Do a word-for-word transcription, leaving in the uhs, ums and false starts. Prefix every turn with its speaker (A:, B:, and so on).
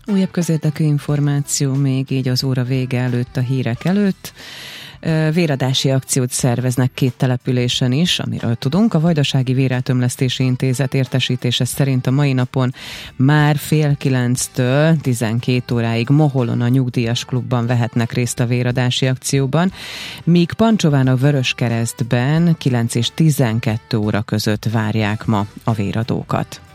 A: Újabb közérdekű információ még így az óra vége előtt, a hírek előtt. Véradási akciót szerveznek két településen is, amiről tudunk. A Vajdasági Véreltömlesztési Intézet értesítése szerint a mai napon már fél kilenctől tizenkét óráig Moholon a Nyugdíjas Klubban vehetnek részt a véradási akcióban, míg Pancsován a Vöröskeresztben kilenc és tizenkét óra között várják ma a véradókat.